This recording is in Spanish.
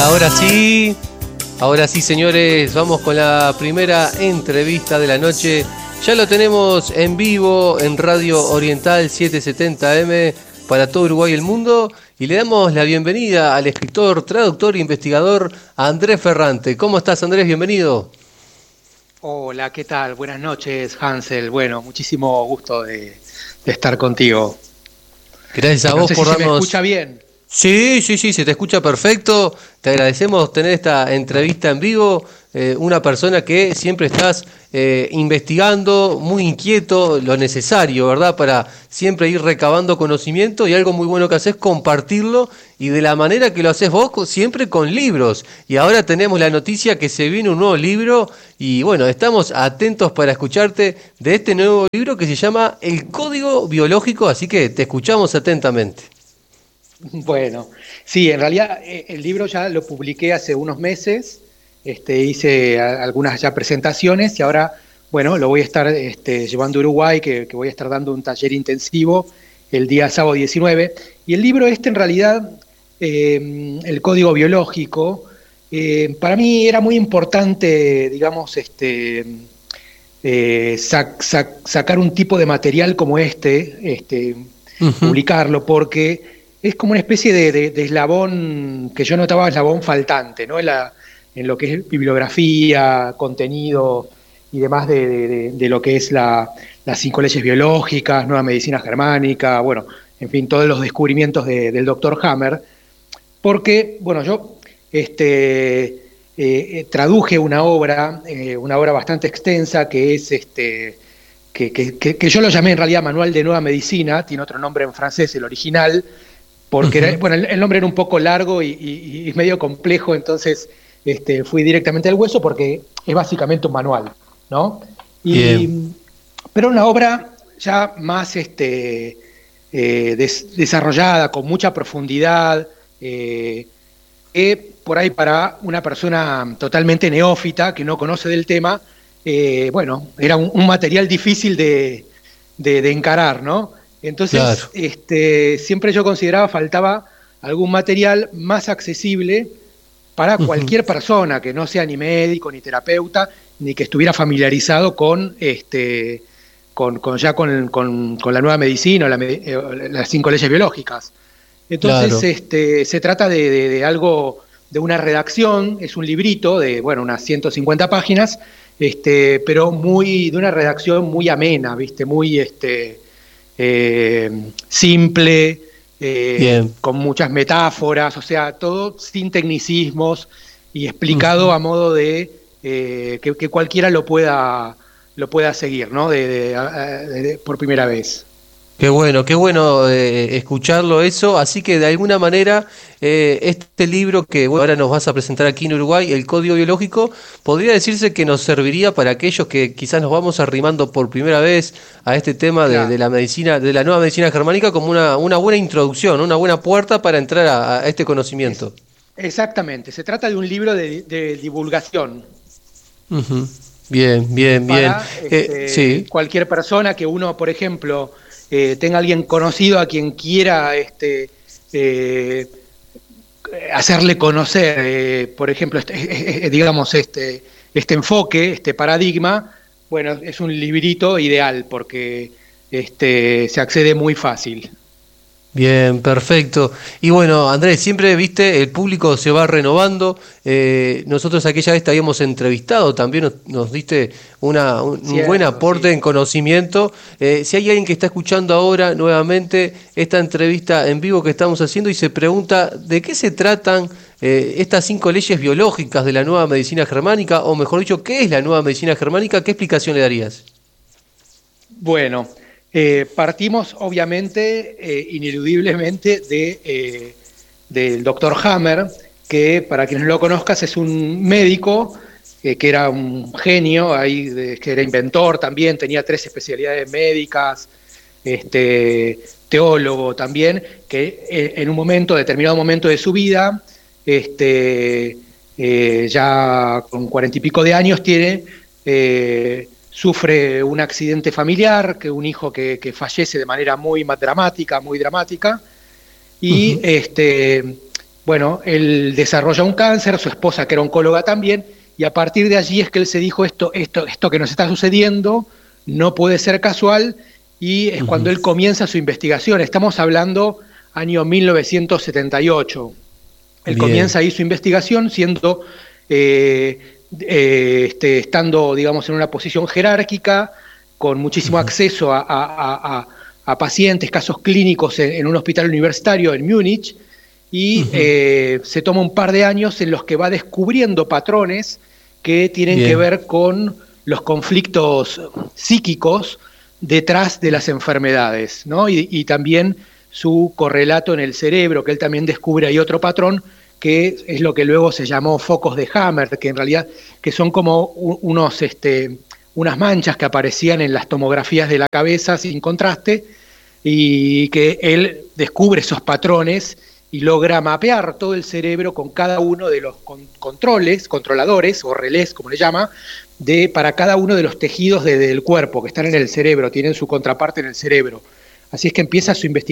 Ahora sí, señores, vamos con la primera entrevista de la noche. Ya lo tenemos en vivo en Radio Oriental 770M para todo Uruguay y el mundo. Y le damos la bienvenida al escritor, traductor e investigador Andrés Ferrante. ¿Cómo estás, Andrés? Bienvenido. Hola, ¿qué tal? Buenas noches, Hansel. Bueno, muchísimo gusto de estar contigo. Gracias a vos por darnos... ¿Se me escucha bien? Sí, se te escucha perfecto. Te agradecemos tener esta entrevista en vivo. Una persona que siempre estás investigando, muy inquieto, lo necesario, ¿verdad? Para siempre ir recabando conocimiento, y algo muy bueno que haces es compartirlo, y de la manera que lo haces vos, siempre con libros. Y ahora tenemos la noticia que se viene un nuevo libro, y bueno, estamos atentos para escucharte de este nuevo libro que se llama El Código Biológico, así que te escuchamos atentamente. Bueno, sí, en realidad el libro ya lo publiqué hace unos meses, hice algunas ya presentaciones y ahora, bueno, lo voy a estar llevando a Uruguay, que voy a estar dando un taller intensivo el día sábado 19. Y el libro en realidad, El Código Biológico, para mí era muy importante, digamos, sacar un tipo de material como publicarlo, porque... es como una especie de eslabón que yo notaba, eslabón faltante, ¿no? En lo que es bibliografía, contenido y demás de lo que es las 5 leyes biológicas, nueva medicina germánica, bueno, en fin, todos los descubrimientos del Dr. Hammer, porque, bueno, yo traduje una obra bastante extensa que es que yo lo llamé en realidad Manual de Nueva Medicina, tiene otro nombre en francés, el original, porque el nombre era un poco largo y medio complejo, entonces fui directamente al hueso porque es básicamente un manual, ¿no? Pero una obra ya más desarrollada, con mucha profundidad, que por ahí para una persona totalmente neófita, que no conoce del tema, bueno, era un material difícil de encarar, ¿no? Entonces, claro. Siempre yo consideraba faltaba algún material más accesible para cualquier persona que no sea ni médico, ni terapeuta, ni que estuviera familiarizado con la nueva medicina o las 5 leyes biológicas. Entonces, claro. Se trata de algo, de una redacción, es un librito de, bueno, unas 150 páginas, pero de una redacción muy amena, ¿viste? Muy, simple, con muchas metáforas, o sea, todo sin tecnicismos y explicado a modo de que cualquiera lo pueda seguir, ¿no? Por primera vez. Qué bueno escucharlo eso. Así que de alguna manera este libro que ahora nos vas a presentar aquí en Uruguay, El Código Biológico, podría decirse que nos serviría para aquellos que quizás nos vamos arrimando por primera vez a este tema claro. de la medicina, de la nueva medicina germánica, como una buena introducción, una buena puerta para entrar a este conocimiento. Exactamente, se trata de un libro de divulgación. Bien. Para, sí. Cualquier persona que uno, por ejemplo, tenga alguien conocido a quien quiera hacerle conocer, por ejemplo, digamos, este enfoque, este paradigma, bueno, es un librito ideal porque se accede muy fácil. Bien, perfecto. Y bueno, Andrés, siempre, viste, el público se va renovando. Nosotros aquella vez te habíamos entrevistado, también nos diste un buen aporte en conocimiento. Si hay alguien que está escuchando ahora nuevamente esta entrevista en vivo que estamos haciendo y se pregunta de qué se tratan estas 5 leyes biológicas de la nueva medicina germánica, o mejor dicho, ¿qué es la nueva medicina germánica? ¿Qué explicación le darías? Bueno, partimos obviamente, ineludiblemente, del Dr. Hammer, que para quienes no lo conozcas es un médico que era un genio, que era inventor también, tenía 3 especialidades médicas, teólogo también, que en un determinado momento de su vida, ya con 40 y pico de años, sufre un accidente familiar, un hijo que fallece de manera muy dramática, y bueno, él desarrolla un cáncer, su esposa que era oncóloga también, y a partir de allí es que él se dijo esto que nos está sucediendo no puede ser casual, y es cuando él comienza su investigación. Estamos hablando año 1978. Él comienza ahí su investigación siendo, estando, digamos, en una posición jerárquica, con muchísimo acceso a pacientes, casos clínicos en un hospital universitario en Múnich, y se toma un par de años en los que va descubriendo patrones que tienen que ver con los conflictos psíquicos detrás de las enfermedades, ¿no? Y también su correlato en el cerebro, que él también descubre ahí otro patrón, que es lo que luego se llamó focos de Hammer, que en realidad que son como unas manchas que aparecían en las tomografías de la cabeza sin contraste, y que él descubre esos patrones y logra mapear todo el cerebro con cada uno de los controladores o relés, como le llama, para cada uno de los tejidos del cuerpo que están en el cerebro, tienen su contraparte en el cerebro. Así es que empieza su investigación